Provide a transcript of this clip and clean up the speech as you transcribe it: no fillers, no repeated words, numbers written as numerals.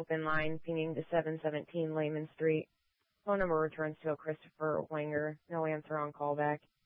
open line, pinging to 717 Lehman Street. Phone number returns to a Christopher Wanger. No answer on callback.